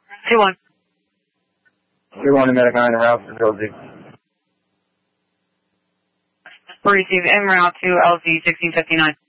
2-1. 2-1 Medic 9 en route to LZ. Receive en route to LZ 1659.